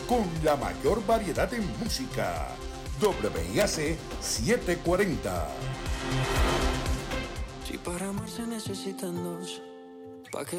con la mayor variedad en música. WIAC 740. Si para amar se necesitan dos, ¿pa' qué?